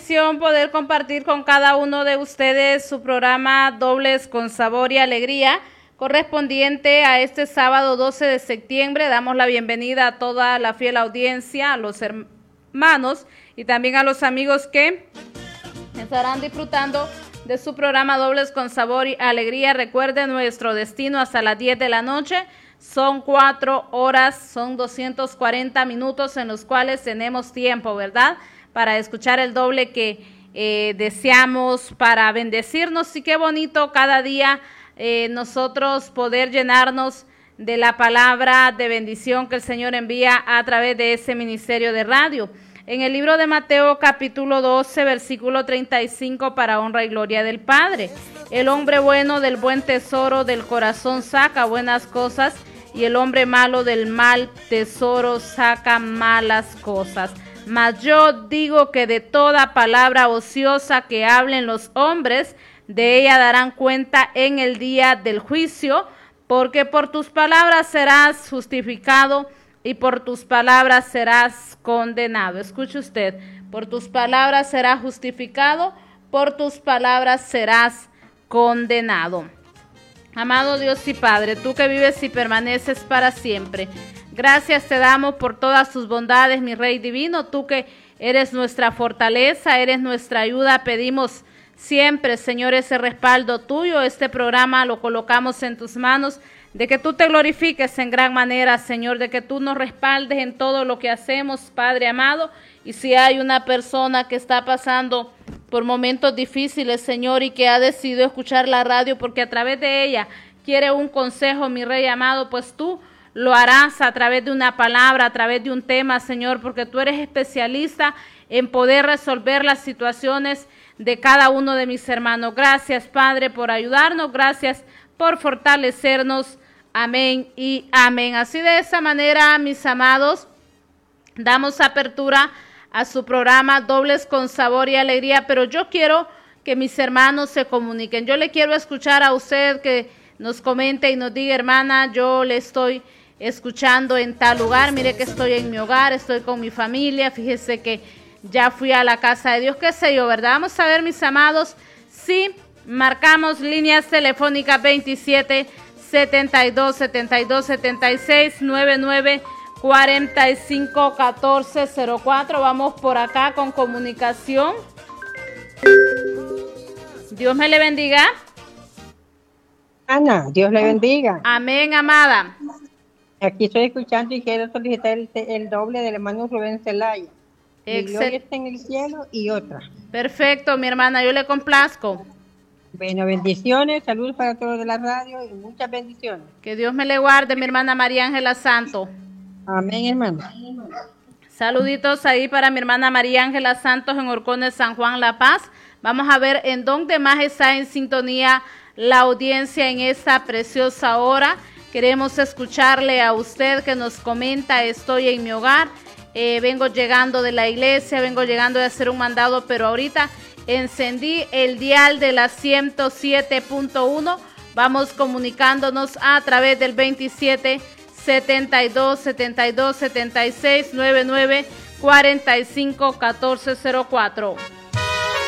bendición poder compartir con cada uno de ustedes su programa Dobles con Sabor y Alegría, correspondiente a este sábado 12 de septiembre. Damos la bienvenida a toda la fiel audiencia, a los hermanos y también a los amigos que estarán disfrutando de su programa Dobles con Sabor y Alegría. Recuerden nuestro destino hasta las 10 de la noche. Son 4 horas, son 240 minutos en los cuales tenemos tiempo, ¿verdad?, para escuchar el doble que deseamos, para bendecirnos. Y qué bonito cada día nosotros poder llenarnos de la palabra de bendición que el Señor envía a través de ese ministerio de radio. En el libro de Mateo capítulo 12, versículo 35, para honra y gloria del Padre. El hombre bueno del buen tesoro del corazón saca buenas cosas, y el hombre malo del mal tesoro saca malas cosas. Mas yo digo que de toda palabra ociosa que hablen los hombres, de ella darán cuenta en el día del juicio, porque por tus palabras serás justificado y por tus palabras serás condenado. Escuche usted, por tus palabras serás justificado, por tus palabras serás condenado. Amado Dios y Padre, tú que vives y permaneces para siempre, gracias te damos por todas tus bondades, mi Rey divino. Tú que eres nuestra fortaleza, eres nuestra ayuda, pedimos siempre, Señor, ese respaldo tuyo. Este programa lo colocamos en tus manos, de que tú te glorifiques en gran manera, Señor, de que tú nos respaldes en todo lo que hacemos, Padre amado. Y si hay una persona que está pasando por momentos difíciles, Señor, y que ha decidido escuchar la radio porque a través de ella quiere un consejo, mi Rey amado, pues tú lo harás a través de una palabra, a través de un tema, Señor, porque tú eres especialista en poder resolver las situaciones de cada uno de mis hermanos. Gracias, Padre, por ayudarnos, gracias por fortalecernos. Amén y amén. Así, de esa manera, mis amados, damos apertura a su programa Dobles con Sabor y Alegría, pero yo quiero que mis hermanos se comuniquen. Yo le quiero escuchar a usted que nos comente y nos diga: hermana, yo le estoy escuchando en tal lugar, mire que estoy en mi hogar, estoy con mi familia, fíjese que ya fui a la casa de Dios, qué sé yo, ¿verdad? Vamos a ver, mis amados, si marcamos líneas telefónicas 27 72 72 76 99 45 14 04. Vamos por acá con comunicación. Dios me le bendiga. Ana, Dios le bendiga. Amén, amada. Aquí estoy escuchando y quiero solicitar el doble del hermano Rubén Zelaya. Mi gloria está en el cielo y otra. Perfecto, mi hermana, yo le complazco. Bueno, bendiciones, saludos para todos de la radio y muchas bendiciones. Que Dios me le guarde, mi hermana María Ángela Santo. Amén, hermano. Saluditos ahí para mi hermana María Ángela Santos en Horcones, San Juan, La Paz. Vamos a ver en dónde más está en sintonía la audiencia en esta preciosa hora. Queremos escucharle a usted que nos comenta: estoy en mi hogar, vengo llegando de la iglesia, vengo llegando de hacer un mandado, pero ahorita encendí el dial de la 107.1. Vamos comunicándonos a través del 27 72 72 76 99 45 14 04.